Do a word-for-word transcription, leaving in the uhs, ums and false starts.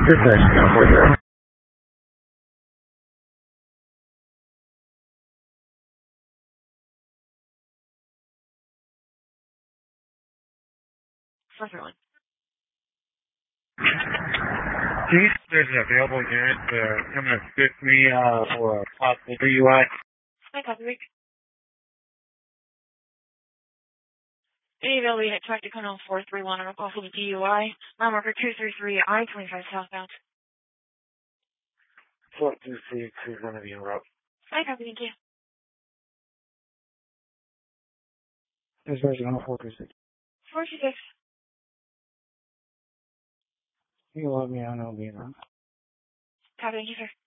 This is four. Sutherland. Do you think there's an available unit to come and assist me uh, for a possible D U I? Hi, copy. Any available unit track to come on four three one on a call for the D U I. Mile marker two three three I twenty-five southbound. four two six is going to be en route. Hi, copy. Thank you. This version on four two six. four two six. You love me, I know me. Copy. Thank you, sir.